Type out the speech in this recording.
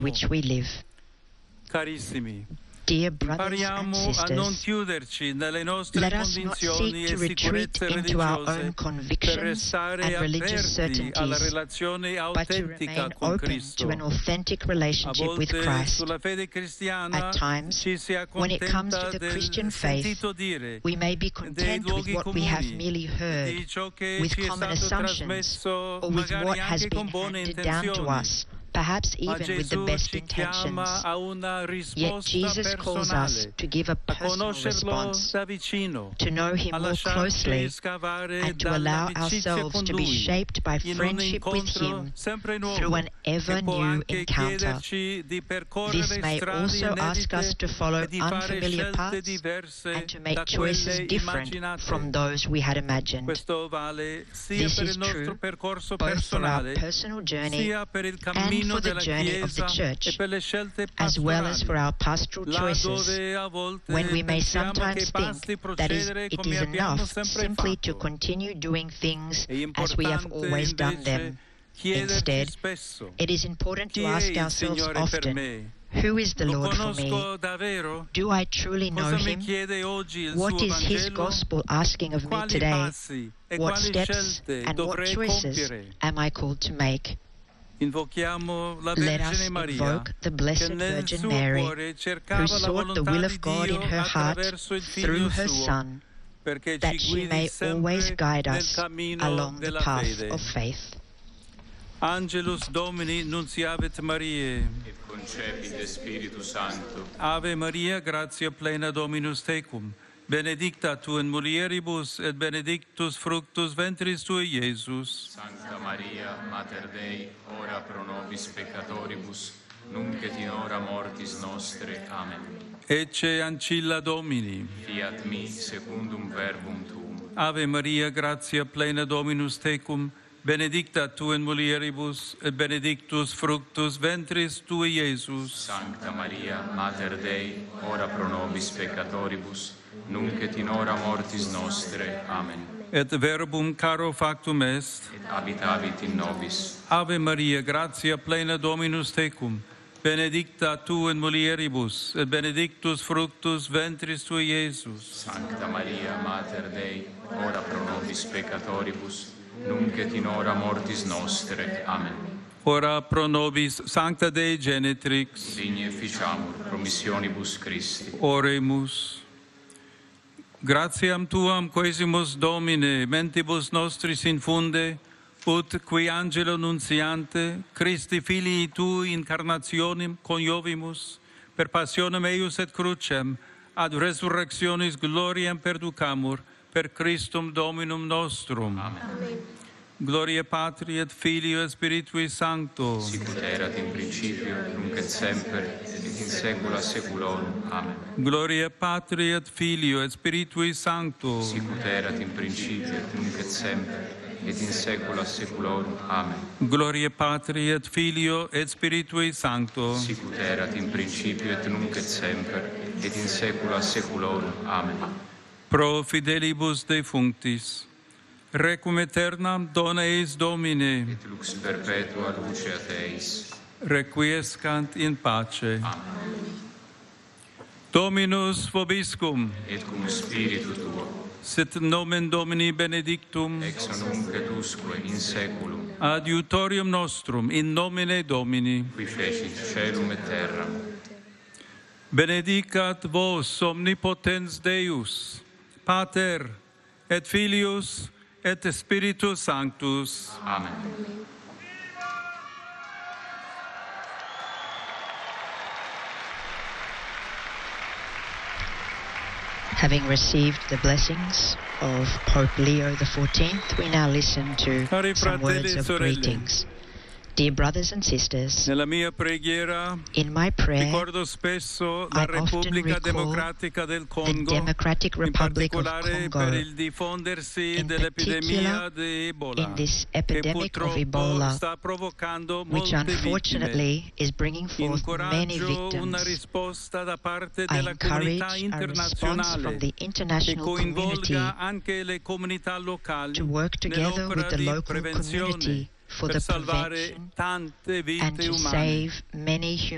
which we live. Carissimi, Dear brothers and impariamo a non sisters, chiuderci nelle nostre let us not convinzioni seek e to retreat sicurezze into our own religiose per convictions restare and religious aperti alla certainties, relazione but to autentica remain con open Cristo. to an authentic A relationship with volte Christ. sulla fede cristiana At times, ci si when it comes to accontenta the del Christian faith, sentito dire, we may be dei content with luoghi what we have comuni, merely heard, di ciò che with ci è common stato assumptions, trasmesso or with magari what has anche been con buone handed down to intenzioni. us, perhaps Ma even with the Gesù best ci chiama intentions. a una Yet risposta Jesus calls us personale, to give a a personal conoscerlo response, da vicino, to know Him a more lasciarci closely, scavare and to allow dall'amicizia ourselves con to be Lui, shaped by in un friendship with incontro Him sempre nuovo, through an ever che può new anche encounter. chiederci di percorrere This may strade also ask us inedite to follow e di fare unfamiliar scelte paths diverse and to da make choices quelle different immaginate. from those we had imagined. Questo vale sia This per is il nostro true percorso both for our personale, personal journey sia per il and cammino for the della journey of the Chiesa Church, e per le scelte as well as for pastorali. our pastoral Là choices, dove a volte when we may pensiamo che sometimes basti think that procedere it come is abbiamo enough sempre simply to fatto. continue doing things È as we have importante always done invece them. chiederci Instead, spesso: it is important chi to è ask il ourselves Signore per often, me? who is the Lo Lord for me? conosco davvero? Do I truly know Cosa mi Him? chiede oggi il What suo is His Vangelo? gospel asking of me Quali today? passi e What quali steps scelte and what dovrei choices compiere? am I called to make? Invochiamo la Let us Vergine Maria, invoke the che Blessed nel Virgin suo Mary, cuore who cercava la sought the volontà will di of God in Dio her heart attraverso il through Figlio her suo, Son, perché that ci she guidi may always sempre guide nel us cammino along the della path fede. of faith. Angelus Domini nunciavit Mariae. Et concepit Spiritus Sancto. Ave Maria, gratia plena Dominus tecum. Benedicta tu in mulieribus et benedictus fructus ventris tui, Iesus. Sancta Maria, Mater Dei, ora pro nobis peccatoribus, nunc et in hora mortis nostre. Amen. Ecce ancilla Domini. Fiat mi secundum verbum tuum. Ave Maria, gratia plena Dominus tecum. Benedicta tu in mulieribus et benedictus fructus ventris tui, Iesus. Sancta Maria, Mater Dei, ora pro nobis peccatoribus, nunc et in hora mortis nostre. Amen. Et verbum caro factum est. Et habitavit in nobis. Ave Maria, gratia plena Dominus tecum. Benedicta tu in mulieribus et benedictus fructus ventris tui, Iesus. Sancta Maria, Mater Dei, ora pro nobis peccatoribus, nunc et in hora mortis nostre. Amen. Ora pro nobis Sancta Dei Genitrix. Digni efficiamur promissionibus Christi. Oremus. Gratiam tuam quesimus Domine, mentibus nostris infunde, ut qui angelo nuntiante, Christi filii tui incarnationem coniovimus, per passionem eius et crucem, ad resurrectionis gloriam perducamur, per Christum Dominum nostrum. Amen. Gloria Patri et Filio et Spiritui Sancto. Sicut erat in principio, nunc et semper, et in saecula saeculorum. Amen. Gloria Patri et Filio et Spiritui Sancto. Sicut erat in principio, nunc et semper, et in saecula saeculorum. Amen. Gloria Patri et Filio et Spiritui Sancto. Sicut erat in principio, et nunc et semper, et in saecula saeculorum. Amen. Pro fidelibus defunctis, requiem aeternam dona eis Domine, Et lux perpetua luceat eis. requiescant in pace. Amen. Dominus vobiscum, Et cum spiritu tuo, sit nomen Domini benedictum, ex nunc et usque in saeculum, adiutorium nostrum, in nomine Domini. qui fecit caelum et terram. Benedicat vos omnipotens Deus, Pater et Filius et Spiritus Sanctus. Amen. Having received the blessings of Pope Leo XIV, we now listen to Cari some fratelli words e of sorelle. greetings. Dear brothers and sisters, Nella mia preghiera in my prayer, ricordo spesso la I often Repubblica recall Democratica del the Congo, Democratic in Republic of particolare Congo, per il diffondersi in dell'epidemia particular di Ebola, in this che epidemic of purtroppo Ebola, sta provocando which molte vittime. unfortunately is bringing forth many Incoraggio una victims. risposta da parte I della encourage comunità a response from internazionale the che international community coinvolga anche le comunità locali to work together with nell'opera the di local prevenzione community for per the salvare prevention tante and vite to umane. save many human